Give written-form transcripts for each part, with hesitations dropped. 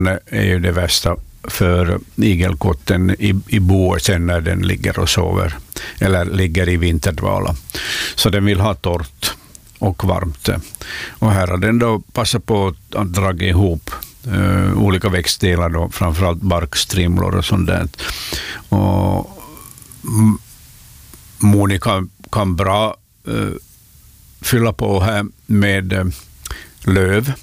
är ju det värsta för igelkotten i boet sen när den ligger och sover eller ligger i vinterdvala. Så den vill ha torrt och varmt. Och här har den då passat på att dra ihop olika växtdelar då, framförallt barkstrimlor och sånt där. Och Monica kan bra fylla på här med löv.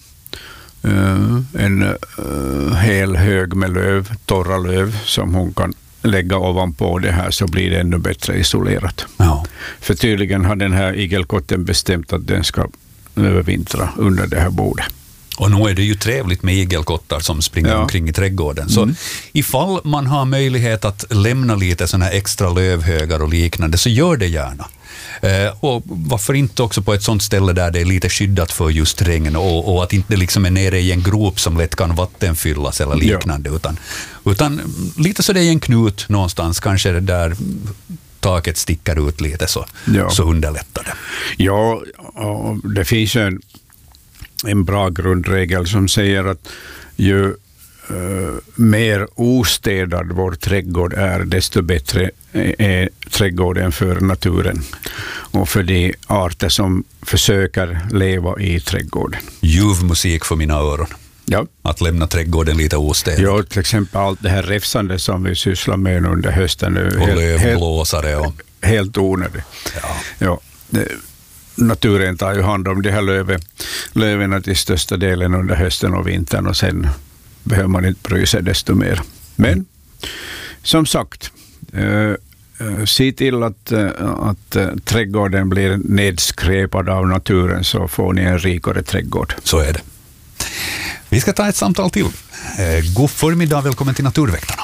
En hel hög med löv, torra löv som hon kan lägga ovanpå det här, så blir det ännu bättre isolerat. Ja. För tydligen har den här igelkotten bestämt att den ska övervintra under det här bordet. Och nu är det ju trevligt med igelkottar som springer omkring i trädgården. Så ifall man har möjlighet att lämna lite såna här extra lövhögar och liknande, så gör det gärna. Och varför inte också på ett sånt ställe där det är lite skyddat för just regn och att inte liksom är nere i en grop som lätt kan vattenfyllas eller liknande, utan lite så det är en knut någonstans, kanske det där taket sticker ut lite så underlättar det. Ja, och det finns en bra grundregel som säger att ju mer ostädad vår trädgård är, desto bättre är trädgården för naturen och för de arter som försöker leva i trädgården. Ljuv musik för mina öron. Ja. Att lämna trädgården lite ostädad. Ja, till exempel allt det här räfsande som vi sysslar med under hösten nu. Och lövblåsare. Helt onödigt. Ja. Naturen tar ju hand om de här löven till största delen under hösten och vintern, och sen behöver man inte bry sig desto mer. Men som sagt, se till att trädgården blir nedskräpad av naturen, så får ni en rikare trädgård. Så är det. Vi ska ta ett samtal till. God förmiddag, välkommen till Naturväktarna.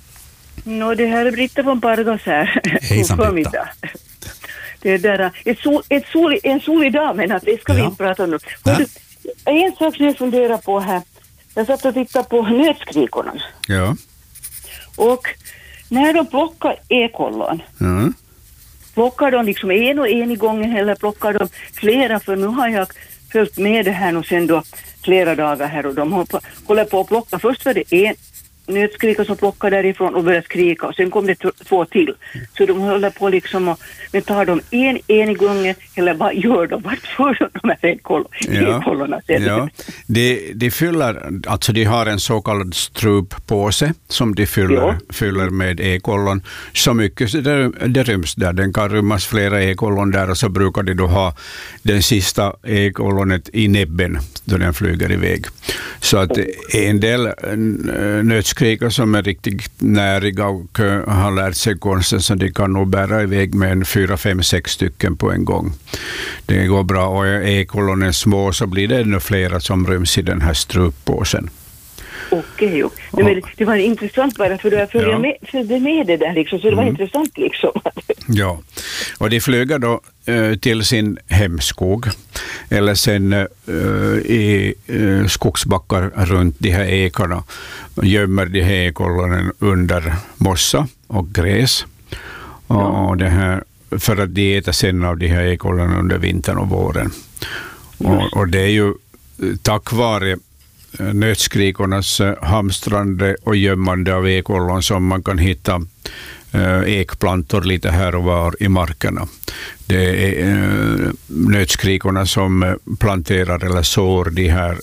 Det här är Britta från Pargas här. Hejsan Britta. Det är där, en solig dag, men att det ska vi inte prata om nu. En sak som jag funderar på här. Jag satt och tittade på nötskrikorna. Ja. Och när de plockar ekollon, plockar de liksom en i gången eller plockar de flera? För nu har jag följt med det här och sen då flera dagar här, och de håller på att plocka. Först var det en nötskrika som plockar därifrån och börjar skrika, och sen kom det två till. Så de håller på liksom men tar de en i gången, eller vad gör de? Vart får de här ekollorna? Ja, de fyller, alltså de har en så kallad struppåse som de fyller med ekollon. Så mycket så det ryms där. Den kan rymmas flera ekollon där, och så brukar de då ha den sista ekollonet i näbben då den flyger iväg. Så att en del nötskrikar som är riktigt näriga och har lärt sig konsten, så de kan nog bära iväg med en 4, 5, 6 stycken på en gång. Det går bra, och är ekollonen små så blir det ännu flera som ryms i den här struppåsen. Okej. Men det var intressant bara, för jag följde med det där liksom, så det var intressant liksom. Ja, och de flyger då till sin hemskog eller sen i skogsbackar runt de här ekarna, gömmer de här ekollonen under mossa och gräs. Och det här, för att de äter sen av de här ekollonen under vintern och våren. Och det är ju tack vare nötskrikornas hamstrande och gömmande av ekollon som man kan hitta ekplantor lite här och var i markerna. Det är nötskrikorna som planterar eller sår de här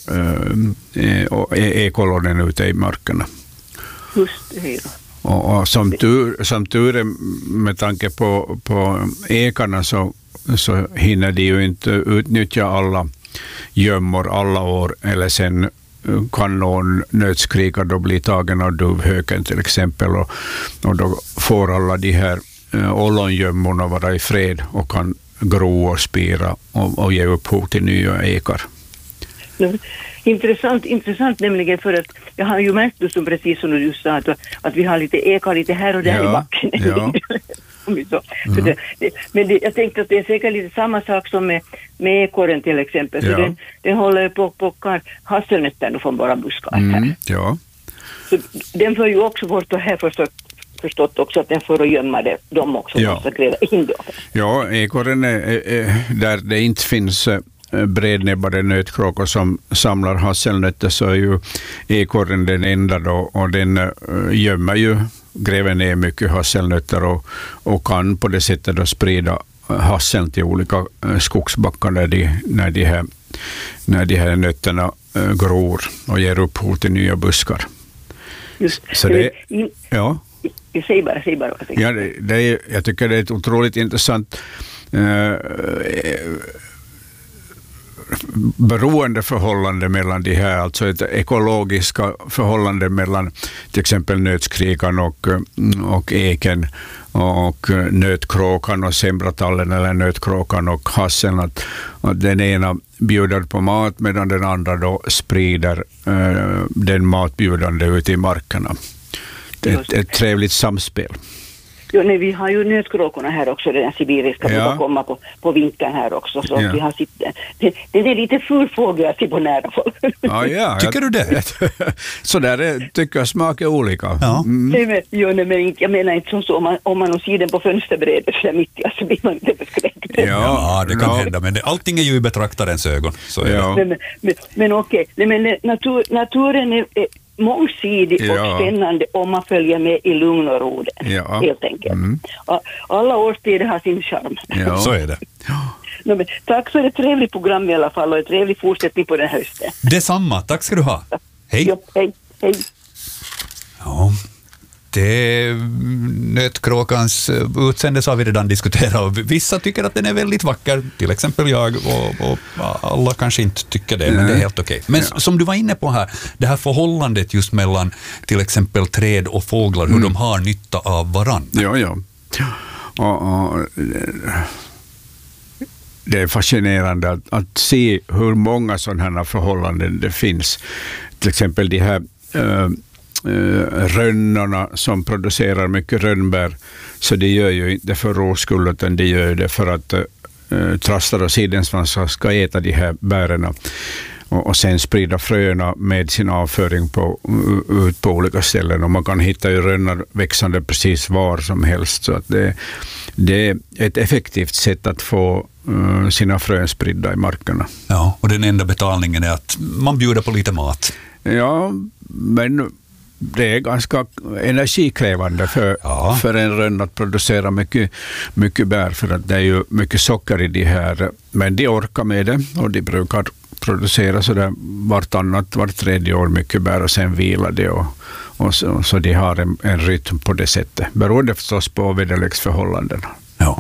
ekollonen ute i markerna. Just det. Och som tur är, med tanke på ekarna så hinner de ju inte utnyttja alla gömmor alla år, eller sen kan någon nötskrika då bli tagen av duvhöken till exempel, och då får alla de här ollongömmorna vara i fred och kan gro och spira och ge upphov till nya ekar. Intressant nämligen, för att jag har ju märkt som precis som du sa att vi har lite ekar lite här och där i backen. Ja. Men jag tänkte att det är säkert lite samma sak som med ekorren till exempel. Så den håller på att plocka hasselnötter från våra buskar här. Ja. Så den får ju också bort och här förstått också att den får att gömma de också. Ja. Så gräva in då. Ja, ekorren är där det inte finns brednäbbade nötkråkor som samlar hasselnötter, så är ju ekorren den enda då, och den gömmer ju, gräver ner mycket hasselnötter och kan på det sättet då sprida hasseln till olika skogsbackar när de här nötterna gror och ger upphov till nya buskar. Just. Så det, ja. Säg bara. Ja, jag tycker det är ett otroligt intressant beroendeförhållande mellan de här, alltså ett ekologiska förhållande mellan till exempel nötskrikan och eken och nötkråkan och sembratallen eller nötkråkan och hasseln, att den ena bjuder på mat medan den andra då sprider den matbjudande ut i markerna. Ett trevligt samspel. Jo, nej, vi har ju nötkråkorna här också, den sibiriska brukar komma på vintern här också, så vi har det är lite ful fågel att se på nära folk. Ja, tycker du det? Så där tycker jag smakar olika. Ja. Nej, men jag menar inte så, om man ser den på fönsterbrädet så mitt i, så blir man inte förskräckt. Ja, det kan hända, men allting är ju i betraktarens ögon. Så är det. Men okej, men naturen är mångsidig och spännande om man följer med i lugn och ro, helt enkelt. Alla årstider har sin charm. Ja. Så är det. Men tack för ett trevligt program i alla fall, och ett trevlig fortsättning på den hösten. Detsamma, tack ska du ha. Hej. Jo, hej. Ja, det nötkråkans utseende så har vi redan diskuterat, och vissa tycker att den är väldigt vacker, till exempel jag, och alla kanske inte tycker det, men det är helt okej. Men som du var inne på här, det här förhållandet just mellan till exempel träd och fåglar, hur de har nytta av varandra. Ja. Och det är fascinerande att se hur många sådana här förhållanden det finns. Till exempel de här rönnorna som producerar mycket rönnbär, så det gör ju inte för ro skull, utan det gör det för att trastar och sidensvansar ska äta de här bärerna och sen sprida fröna med sin avföring ut på olika ställen, och man kan hitta ju rönnar växande precis var som helst, så att det är ett effektivt sätt att få sina frön spridda i markerna. Ja, och den enda betalningen är att man bjuder på lite mat. Ja, men det är ganska energikrävande för en rönn att producera mycket bär, för att det är ju mycket socker i de här, men de orkar med det, och de brukar producera sådär vart tredje år mycket bär, och sen vilar det, och så de har en rytm på det sättet, beroende förstås på väderleksförhållandena. Ja.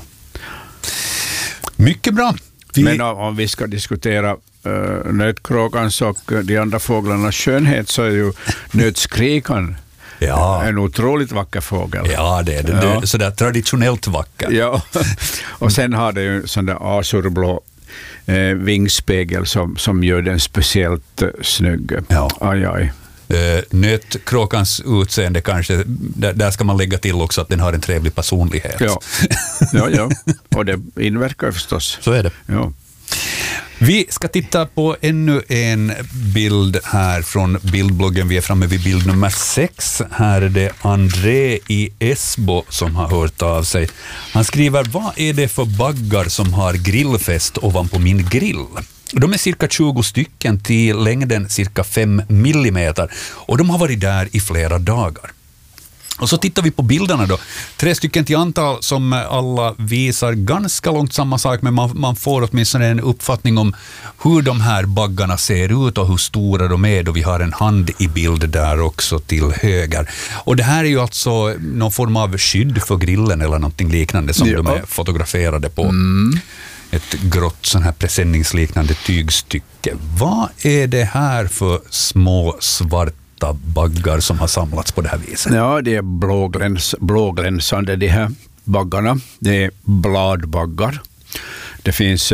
Mycket bra. Men om vi ska diskutera nötkråkans och de andra fåglarnas skönhet, så är ju nötskrikan en otroligt vacker fågel. Ja, det är det. Det är sådär traditionellt vacker. Ja, och sen har det ju sån där azurblå vingspegel som gör den speciellt snygg. Ja. Aj. Nötkråkans utseende kanske, där ska man lägga till också att den har en trevlig personlighet. Ja. Och det inverkar förstås. Så är det. Ja. Vi ska titta på ännu en bild här från bildbloggen. Vi är framme vid bild nummer 6. Här är det André i Esbo som har hört av sig. Han skriver: vad är det för baggar som har grillfest ovanpå min grill? De är cirka 20 stycken till längden cirka 5 millimeter, och de har varit där i flera dagar. Och så tittar vi på bilderna då. 3 stycken till antal som alla visar ganska långt samma sak, men man får åtminstone en uppfattning om hur de här baggarna ser ut och hur stora de är, då vi har en hand i bild där också till höger. Och det här är ju alltså någon form av skydd för grillen eller någonting liknande som de är fotograferade på. Ett grått sån här presenningsliknande tygstycke. Vad är det här för små svarta baggar som har samlats på det här viset? Ja, det är blåglänsande de här baggarna. Det är bladbaggar. Det finns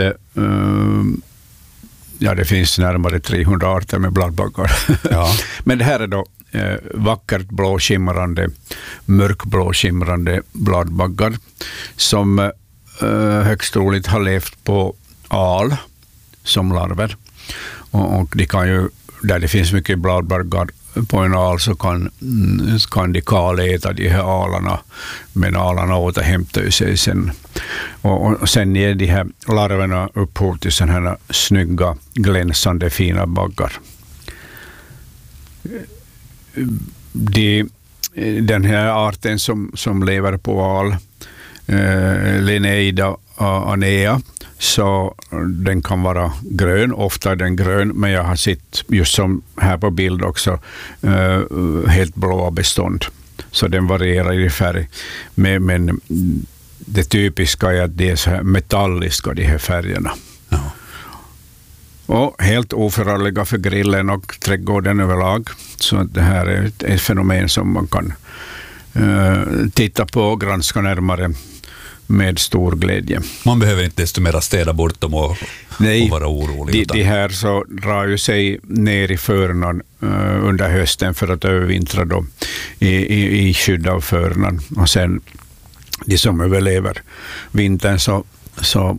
närmare 300 arter med bladbaggar. Ja. Men det här är då vackert blåskimrande, mörkblåskimrande bladbaggar som högst troligt har levt på al som larver. Och de kan ju, där det finns mycket bladbaggar, på en al så kan de kaläta de här alarna, men alarna återhämtar ju sig sen. Och sen ger de här larverna upphov till sådana här snygga, glänsande, fina baggar. Den här arten som lever på al, Lineida anea, så den kan vara grön, ofta är den grön, men jag har sett just som här på bild också helt blåa bestånd. Så den varierar i färg, men det typiska är att det är så här metalliska, de här färgerna. Ja. Och helt oförargliga för grillen och trädgården överlag. Så det här är ett fenomen som man kan titta på och granska närmare med stor glädje. Man behöver inte desto mer städa bort dem och vara orolig. De här så drar ju sig ner i förnan under hösten för att övervintra då i skydd av förnan. Och sen de som överlever vintern så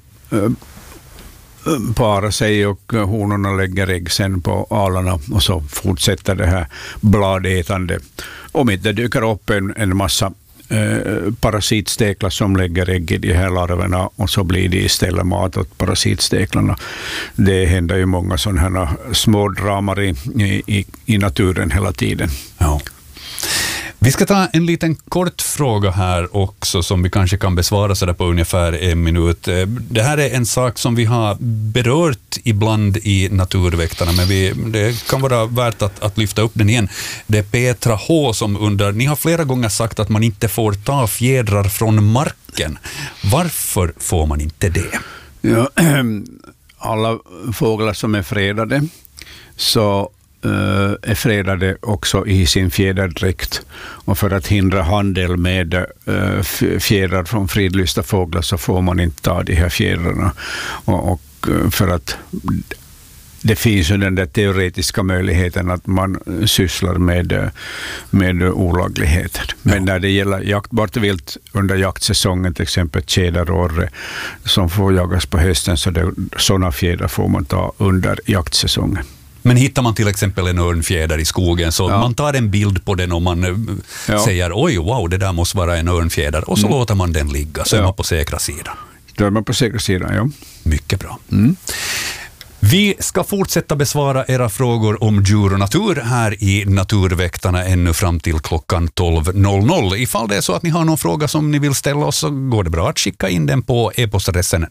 parar sig och honorna lägger ägg sen på alarna och så fortsätter det här bladätande. Om inte dyker upp en massa parasitsteklar som lägger ägg i de här larverna och så blir det istället mat åt parasitsteklarna. Det händer ju många sådana här små dramar i naturen hela tiden. Ja. Vi ska ta en liten kort fråga här också som vi kanske kan besvara så där på ungefär 1 minut. Det här är en sak som vi har berört ibland i Naturväktarna, men det kan vara värt att lyfta upp den igen. Det är Petra H som undrar, ni har flera gånger sagt att man inte får ta fjädrar från marken. Varför får man inte det? Ja, alla fåglar som är fredade så är fredade också i sin fjäderdräkt, och för att hindra handel med fjädrar från fridlysta fåglar så får man inte ta de här fjädrarna, och för att det finns ju den där teoretiska möjligheten att man sysslar med olagligheter. Men när det gäller jaktbart vilt under jaktsäsongen, till exempel tjäder och orre som får jagas på hösten, så sådana fjädrar får man ta under jaktsäsongen. Men hittar man till exempel en örnfjäder i skogen så man tar en bild på den och man säger oj, wow, det där måste vara en örnfjäder, och så låter man den ligga, så är man på säkra sidan. Då är man på säkra sidan, ja. Mycket bra. Vi ska fortsätta besvara era frågor om djur och natur här i Naturväktarna ännu fram till klockan 12.00. Ifall det är så att ni har någon fråga som ni vill ställa oss så går det bra att skicka in den på e-postadressen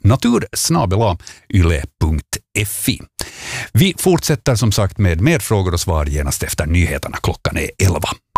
natur@yle.fi. Vi fortsätter som sagt med mer frågor och svar genast efter nyheterna. Klockan är 11.